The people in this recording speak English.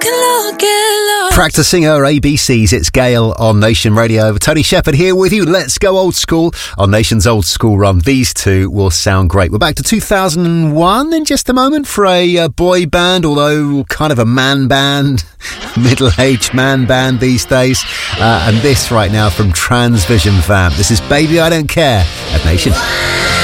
Practicing her ABCs, it's Gail on Nation Radio. Tony Shepherd here with you. Let's go old school on Nation's Old School Run. These two will sound great. We're back to 2001 in just a moment for a boy band, although kind of a man band, middle-aged man band these days. And this right now from Transvision Vamp. This is Baby I Don't Care at Nation.